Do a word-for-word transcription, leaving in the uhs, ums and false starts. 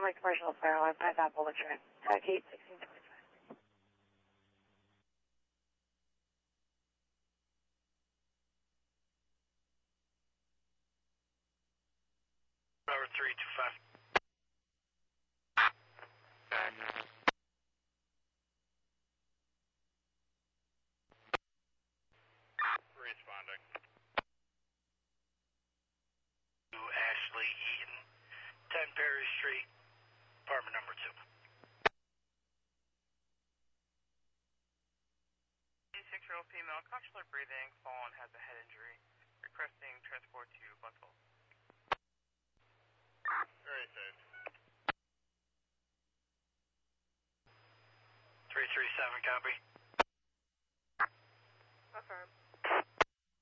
my commercial fire alarm, five Apple Train. Tech eight, sixteen twenty-five. Number three two five. Responding. To Ashley Eaton, ten Perry Street, apartment number two. six-year-old female, consular breathing, fallen, has a head injury. Requesting transport to Buntle. Very safe. three three seven, copy.